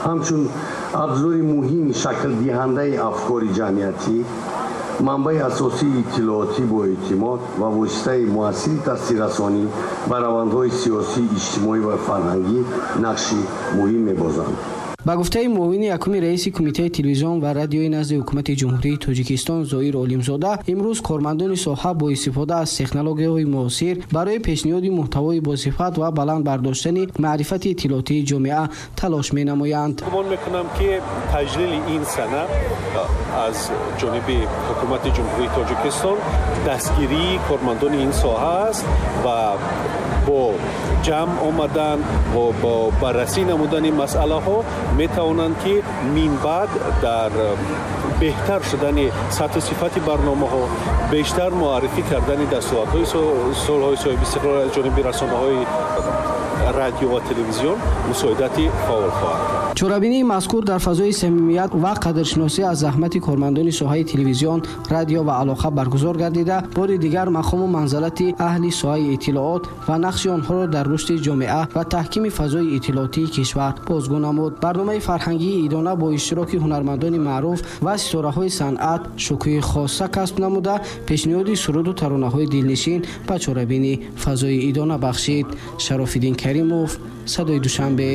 ҳамчун абзори муҳими шаклдиҳандаи афкори ҷамъиятӣ, манбаи асосии иттилоотӣ бо эътимод ва воситаи муассири тасиррасонӣ ба равандҳои сиёсӣ, иҷтимоӣ ва фарҳангӣ нақши муҳим мебозанд. ба гуфтаи муовини якуми раиси кумитаи телевизион ва радиои назди ҳукумати ҷумҳурии Тоҷикистон Зоир Олимзода, имрӯз кормандони соҳа бо истифода аз технологияҳои муосир барои пешниҳоди муҳтавои босифат ва баланд бардоштани маърифати иттилоотии ҷомеа талош менамоянд. гумон мекунам ки таҷлили ин сана аз ҷониби ҳукумати ҷумҳурии Тоҷикистон дастгирии кормандони ин соҳа аст ва бо ҷамъ омадан бо баррасӣ намудани масъалаҳо метавонанд ки минбаъд дар беҳтар шудани сатҳу сифати барномаҳо, бештар муаррифӣ кардани дастуратҳои солҳои соҳиби истиқлол аз ҷониби расонаҳои радио ва телевизион мусоидати фаъол хоҳад кард. чорабинии мазкур дар фазои самимият ва қадршиносӣ аз заҳмати кормандони соҳаи телевизион, радио ва алоқа баргузор гардида, бори дигар мақому манзалати аҳли соҳаи иттилоот ва нақши онҳоро дар рушди ҷомеа ва таҳкими фазои иттилоотии кишвар бозгӯ намуд. барномаи фарҳангии идона бо иштироки ҳунармандони маъруф ва ситораҳои санъат шукӯҳи хоса касб намуда, пешниҳоди суруду таронаҳои дилнишин ба чорабини фазои идона бахшид. Шарофиддин Каримов, Садои Душанбе.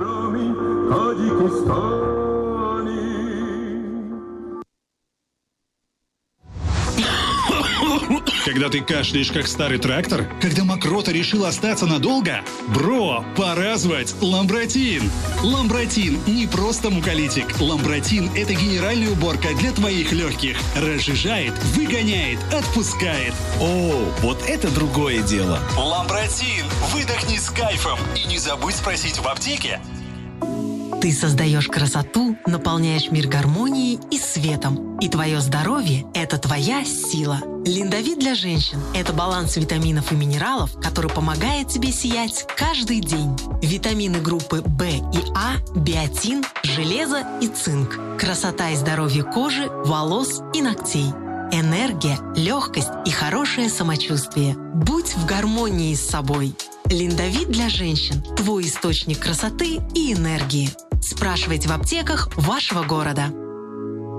Когда ты кашляешь, как старый трактор? Когда мокрота решила остаться надолго? Бро, пора звать Ламбротин! Ламбротин не просто муколитик. Ламбротин – это генеральная уборка для твоих легких. Разжижает, выгоняет, отпускает. О, вот это другое дело. Ламбротин! Выдохни с кайфом. И не забудь спросить в аптеке. Ты создаешь красоту, наполняешь мир гармонией и светом. И твое здоровье – это твоя сила. Линдавит для женщин – это баланс витаминов и минералов, который помогает тебе сиять каждый день. Витамины группы В и А, биотин, железо и цинк. Красота и здоровье кожи, волос и ногтей. Энергия, легкость и хорошее самочувствие. Будь в гармонии с собой. Линдавит для женщин – твой источник красоты и энергии. Спрашивайте в аптеках вашего города.